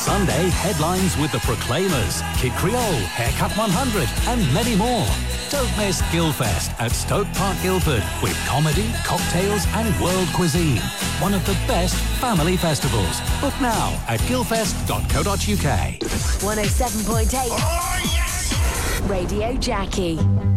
Sunday, headlines with the Proclaimers, Kid Creole, Haircut 100 and many more. Don't miss Guildfest at Stoke Park, Guildford, with comedy, cocktails and world cuisine. One of the best family festivals. Book now at guildfest.co.uk. 107.8 Radio Jackie.